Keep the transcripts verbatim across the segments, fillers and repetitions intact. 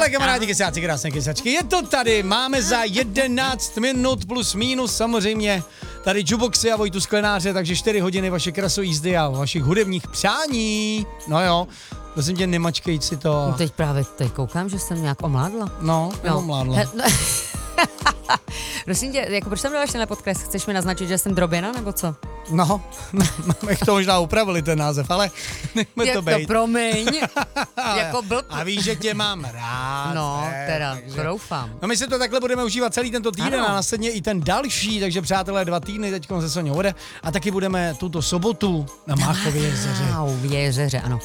tak kamarádi, kysáci, krásné kysačky, je to tady, máme za jedenáct minut plus minus samozřejmě tady Juboxy a Vojtu Sklenáře, takže čtyři hodiny vaše krasojízdy a vašich hudebních přání. No jo, prosím tě, nemačkej si to. No teď právě teď koukám, že jsem nějak omládla. No, no. omládla. He, no. Prosím tě, jako proč tam dáváš tenhle podkres? Chceš mi naznačit, že jsem droběna, nebo co? No, máme k tomu možná upravili ten název, ale nechme Jak to být. to promiň, jako blb. A víš, že tě mám rád. No, ne, teda, takže... doufám. No my se to takhle budeme užívat celý tento týden ano. A následně i ten další, takže přátelé, dva týdny teďko se Soňou ode. A taky budeme tuto sobotu na Máchově jezeře. Wow, jezeře, ano.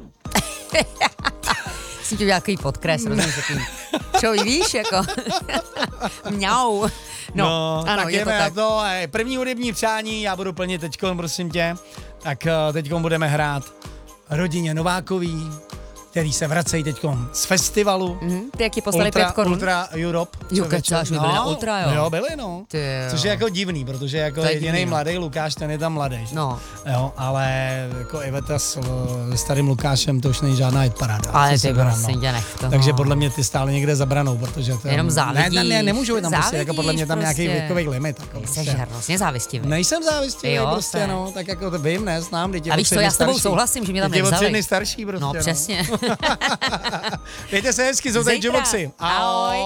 Jsem ti nějaký podkres, rozumíš, že tím čo, víš, jako mňau. No, no, ano, tak je to tak. To, hej, první hudební přání, já budu plnit teďko, prosím tě, tak teďko budeme hrát Rodině Novákový, který se vracejí teďko z festivalu. Mm, ty jak ti poslali Ultra, pět korun? Ultra Europe. Jo, kecáš, my byli na Ultra, jo. Jo, byli, no. Ty jo. Což je jako divný, protože jako jedinej mladý Lukáš, ten je tam mladý. No. Jo, ale jako Iveta s, s starým Lukášem, to už není žádná hitparáda. Ale ty prostě tě nech toho. Takže podle mě ty stále někde zabranou, protože to jenom závidíš. Ne, ne, nemůžu tam prostě, jako podle mě tam prostě. nějaký věkový limit. Jako Jsi prostě. hrozně závistivý. Nejsem závistivý, jo, prostě, se. no, tak jako to vím, ne, znám, a víš co, já s tebou souhlasím, že mě tam nevzali. Ty o starší prostě. No, přesně. Mějte se hezky, jsou tady Juboxy. Ahoj.